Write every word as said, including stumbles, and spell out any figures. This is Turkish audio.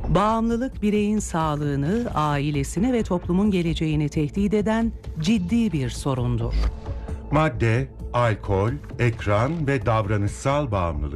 Bağımlılık bireyin sağlığını, ailesini ve toplumun geleceğini tehdit eden ciddi bir sorundur. Madde, alkol, ekran ve davranışsal bağımlılık.